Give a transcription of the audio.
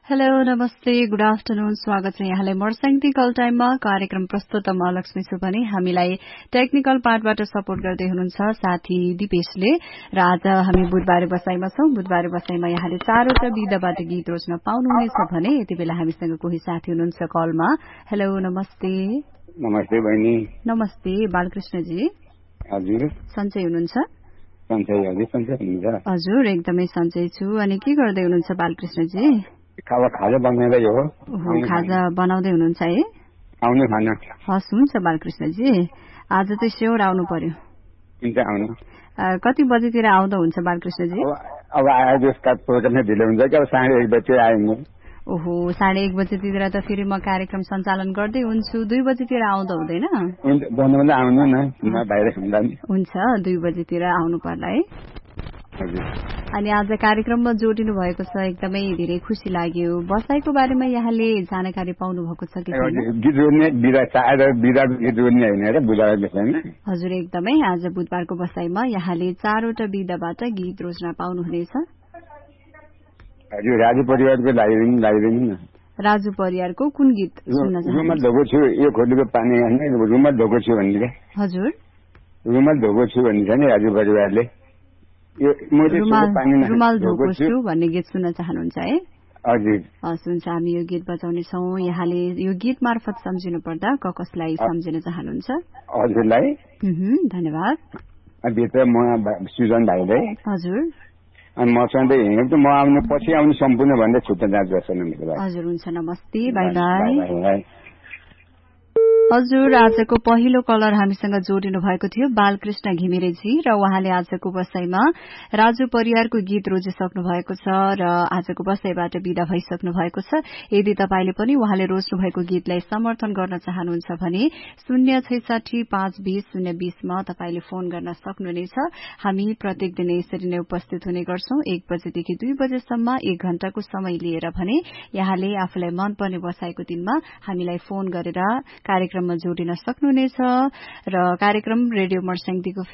hello नमस्ते good afternoon स्वागत छ यहाँलाई मर्स्याङदी कल टाइममा कार्यक्रम प्रस्तुत म लक्ष्मी सुपनी हामीलाई टेक्निकल पार्टबाट सपोर्ट गर्दै हुनुहुन्छ साथी दिपेशले र आज हामी बुधबारे बसाइमा छौं बुधबारे बसाइमा यहाँले चारवटा विधाबाट गीत रोज्न पाउनुहुनेछ भने यति बेला हामीसँग कोही साथी हुनुहुन्छ कलमा हेलो नमस्ते नमस्ते बहिनी नमस्ते बालकृष्णजी हजुर सन्चै हुनुहुन्छ हजुर एकदमै सन्चै छु अनि के गर्दै हुनुहुन्छ बालकृष्णजी खाजा बनाउँदै हो खाजा बनाउँदै हुनुहुन्छ है आउनु खाना हस् हुन्छ बालकृष्णजी आज चाहिँ स्योर आउनु पर्यो हुन्छ आउनु कति बजेतिर आउँदा हुन्छ बालकृष्णजी अब आए जसका प्रोग्राम ढिलो हुन्छ कि अब 1:30 बजे आइनु ओहो 1:30 बजेतिर त फेरि म कार्यक्रम सञ्चालन गर्दै हुन्छु 2 बजेतिर आउँदा हुँदैन हुन्छ आउनु न बाहिर हुन्छ 2 बजेतिर आउनु पर्ला है अनि आज कार्यक्रममा जोडिनु भएको छ एकदमै धेरै खुसी लाग्यो बसाइको बारेमा यहाँले जानकारी पाउनु भएको छ हजुर एकदमै आज बुधबारको बसाइमा यहाँले चारवटा विधाबाट गीत रोज्न पाउनुहुनेछ राजु परिवारको लागिदिनु न राजु परिवारको कुन गीत सुन्न रुमाल धोको छु यो खोलीको पानी रुमाल धोको छु भन्ने हजुर रुमाल धोको छु भन्ने छ नि राजु परिवारले रुमाल धोको छु भन्ने गीत सुन्न चाहनुहुन्छ है हजुर हस् हुन्छ हामी यो गीत बजाउनेछौँ यहाँले यो गीत मार्फत सम्झिनु पर्दा कसलाई सम्झिन चाहनुहुन्छ हजुरलाई धन्यवाद भित्र म सुजन भाइलाई हजुर अनि म सधैँ हिँडेको म आउनु पछि आउनु सम्पूर्ण भन्दै छुट्टा जाँच गर्छ हजुर हुन्छ नमस्ते बाई बाई हजुर आजको पहिलो कलर हामीसँग जोडिनु भएको थियो बालकृष्ण घिमिरेजी र उहाँले आजको बसाइमा राजु परिवारको गीत रोजिसक्नु भएको छ र आजको बसाइबाट विदा भइसक्नु भएको छ यदि तपाईले पनि उहाँले रोज्नु भएको गीतलाई समर्थन गर्न चाहनुहुन्छ भने 066520020 मा तपाईले फोन गर्न सक्नुहुनेछ हामी प्रत्येक दिन यसरी नै उपस्थित हुने गर्छौं 1 बजेदेखि 2 बजेसम्म 1 घण्टाको समय लिएर भने यहाँले आफूलाई मनपर्ने बसाइको दिनमा हामीलाई फोन गरेर कार्यक्रममा जोडिन सक्नुहुनेछ र कार्यक्रम रेडियो मर्स्याङदीको